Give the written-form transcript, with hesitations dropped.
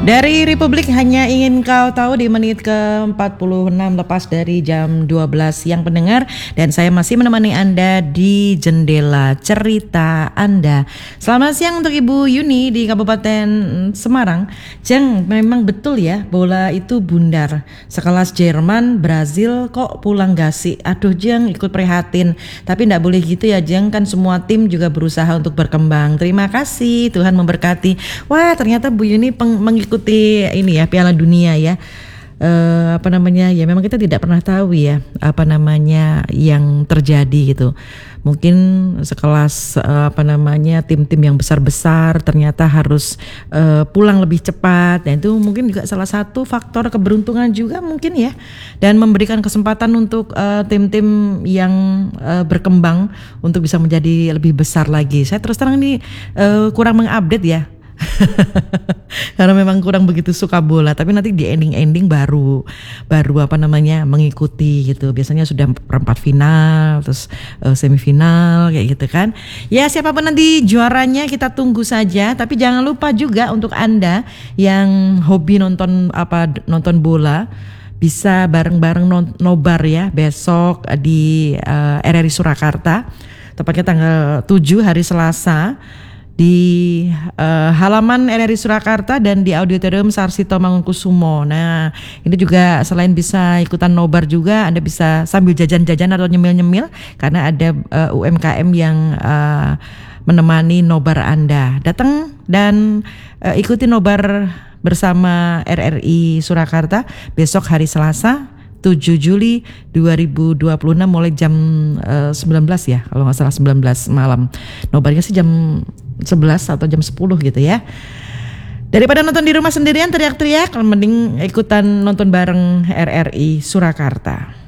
Dari Republik Hanya Ingin Kau Tahu di menit ke-46 lepas dari jam 12 siang pendengar, dan saya masih menemani Anda di jendela cerita Anda. Selamat siang untuk Ibu Yuni di Kabupaten Semarang. Jeng, memang betul ya, bola itu bundar. Sekelas Jerman, Brazil kok pulang gasi. Aduh Jeng, ikut prihatin. Tapi enggak boleh gitu ya Jeng, kan semua tim juga berusaha untuk berkembang. Terima kasih, Tuhan memberkati. Wah, ternyata Bu Yuni mengikuti ini ya, Piala Dunia ya. Ya memang kita tidak pernah tahu ya yang terjadi gitu. Mungkin sekelas tim-tim yang besar-besar ternyata harus pulang lebih cepat, dan itu mungkin juga salah satu faktor keberuntungan juga mungkin ya, dan memberikan kesempatan untuk tim-tim yang berkembang untuk bisa menjadi lebih besar lagi. Saya terus terang ini kurang mengupdate ya. Karena memang kurang begitu suka bola, tapi nanti di ending baru mengikuti gitu. Biasanya sudah perempat final, terus semifinal kayak gitu kan. Ya, siapapun nanti juaranya kita tunggu saja, tapi jangan lupa juga untuk Anda yang hobi nonton bola, bisa bareng-bareng nobar ya besok di RRI Surakarta, tepatnya tanggal 7 hari Selasa, di halaman RRI Surakarta dan di Auditorium Sarsito Mangunkusumo. Nah, ini juga selain bisa ikutan nobar juga, Anda bisa sambil jajan-jajan atau nyemil-nyemil karena ada UMKM yang menemani nobar Anda. Datang dan ikuti nobar bersama RRI Surakarta besok hari Selasa 7 Juli 2026 mulai jam 19 ya, kalau nggak salah 19 malam. Nobarnya sih jam 11 atau jam 10 gitu ya. Daripada nonton di rumah sendirian teriak-teriak, mending ikutan nonton bareng RRI Surakarta.